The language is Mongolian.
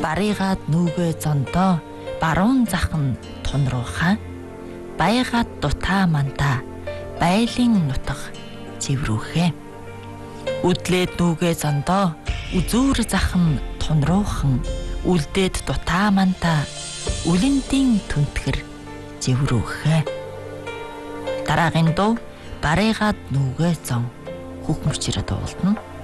барыгаад нүгэ зондоо баруун зах нь тун руу хаан баягаад дутаа мантаа байлын нутаг цэврүүхээ үдлээд нүгэ зондоо үзүүр зах нь тун руухан үлдээд дутаа мантаа үлэнтийн түнтгэр цэврүүхээ дараагийн дуу барыгаад нүгэ зон хөх мөчрө дуулна.